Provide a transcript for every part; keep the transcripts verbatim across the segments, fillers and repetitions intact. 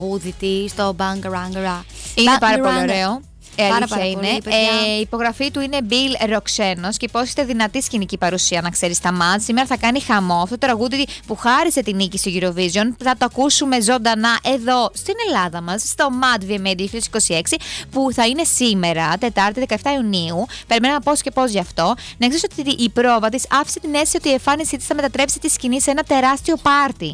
ούδη τη στο Bangaranga. Είναι πάρα πολύ ωραίο. Ε, Πάρα, αλήθεια πάρα είναι. πολύ, Ε, η υπογραφή του είναι Bill Ροξένος και υπόσχεται δυνατή σκηνική παρουσία, να ξέρει, στα μάτς. Σήμερα θα κάνει χαμό. Αυτό το τραγούδι που χάρισε την νίκη στο Eurovision θα το ακούσουμε ζωντανά εδώ στην Ελλάδα μας, στο Mad βι εμ έι είκοσι είκοσι έξι, που θα είναι σήμερα, Τετάρτη δεκαεφτά Ιουνίου. Περιμέναμε πώς και πώς γι' αυτό. Να ξέρεις ότι η πρόβα της άφησε την αίσθηση ότι η εμφάνισή της θα μετατρέψει τη σκηνή σε ένα τεράστιο πάρτι.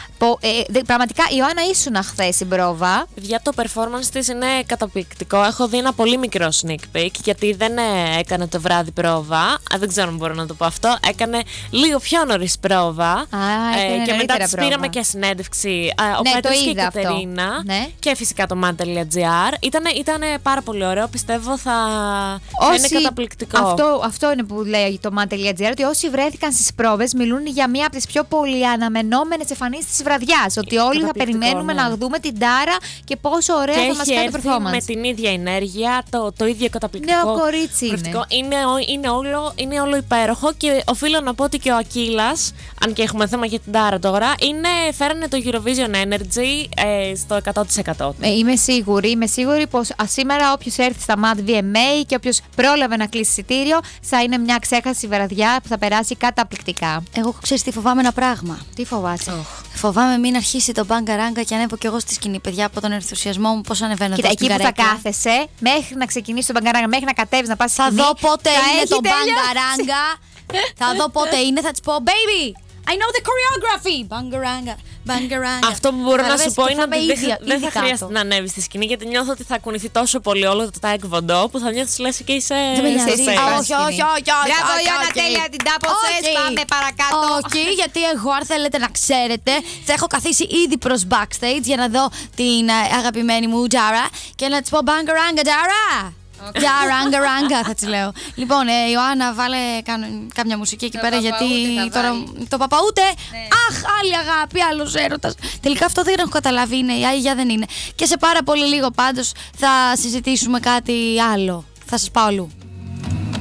Ε, πραγματικά, Ιωάννα, ήσουν χθες στην πρόβα. Για το performance της είναι καταπληκτικό. Έχω δει ένα πολύ μικρό sneak peek, γιατί δεν ε, έκανε το βράδυ πρόβα. Α, δεν ξέρω αν μπορώ να το πω αυτό. Έκανε λίγο πιο νωρίς πρόβα. Α, ε, και μετά της πρόβα. πήραμε και συνέντευξη. Ε, ο ναι, Πέτρος και η αυτό. Κατερίνα. Ναι. Και φυσικά το mad.gr. Ήτανε, ήτανε πάρα πολύ ωραίο. Πιστεύω θα, όσοι, θα είναι καταπληκτικό. Αυτό, αυτό είναι που λέει το mad.gr, ότι όσοι βρέθηκαν στις πρόβες μιλούν για μία από τις πιο πολύ αναμενόμενες εμφανίσεις της βραδιάς. Ότι όλοι θα περιμένουμε ναι. να δούμε την Τάρα και πόσο ωραία και θα μας κάνει το performance. Με την ίδια ενέργεια, το, το ίδιο καταπληκτικό. Νέο κορίτσι είναι. Είναι, είναι, όλο, είναι όλο υπέροχο και οφείλω να πω ότι και ο Ακύλας, αν και έχουμε θέμα για την Τάρα τώρα, είναι, φέρανε το Eurovision Energy ε, στο εκατό τοις εκατό. Ε, είμαι σίγουρη, είμαι σίγουρη πως α, σήμερα όποιος έρθει στα Mad βι εμ έι και όποιος πρόλαβε να κλείσει εισιτήριο θα είναι μια ξέχαση βραδιά που θα περάσει καταπληκτικά. Εγώ ξέρεις τι φοβάμαι ένα πράγμα. Τι φοβάσαι? Oh. Φοβάμαι μην αρχίσει το Bangaranga και ανέβω κι εγώ στη σκηνή, παιδιά, από τον ενθουσιασμό μου. Πώς ανεβαίνω εδώ στην καρέκλα. Εκεί που θα κάθεσαι, μέχρι να ξεκινήσει το Bangaranga, μέχρι να κατέβεις να πας στη σκηνή. Θα δω πότε είναι το Bangaranga. Θα δω πότε είναι, θα της πω baby, I know the choreography. Bangaranga, Bangaranga. Αυτό που μπορώ να σου πω είναι ότι ίδια, δεν θα χρειάζεται να ανέβεις στη σκηνή, γιατί νιώθω ότι θα κουνηθεί τόσο πολύ όλο το τάικβοντό που θα νιώθεις λες και είσαι. Δεν με νοιάζει. Όχι, όχι, όχι. Μπράβο, Ιωάννα, τέλεια, την τάπωσες. Πάμε παρακάτω. Όχι, γιατί εγώ, αν θέλετε να ξέρετε, θα έχω καθίσει ήδη προς backstage για να δω την αγαπημένη μου Dara και να της πω Bangaranga, Dara. Για ράγκα ράγκα θα τη λέω. Λοιπόν, ε, Ιωάννα, βάλε κάμια μουσική εκεί πέρα, γιατί τώρα το παπαούτε. Αχ, άλλη αγάπη, άλλος έρωτας. Τελικά αυτό δεν έχω καταλάβει, είναι η Άγια, δεν είναι. Και σε πάρα πολύ λίγο πάντως θα συζητήσουμε κάτι άλλο. Θα σας πάω αλλού.